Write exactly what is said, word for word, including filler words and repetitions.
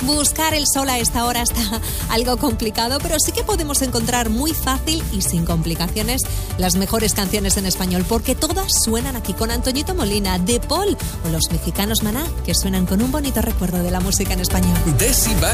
Buscar el sol a esta hora está algo complicado, pero sí que podemos encontrar muy fácil y sin complicaciones las mejores canciones en español, porque todas suenan aquí con Antoñito Molina, De Paul o los mexicanos Maná, que suenan con un bonito recuerdo de la música en español. Decibel.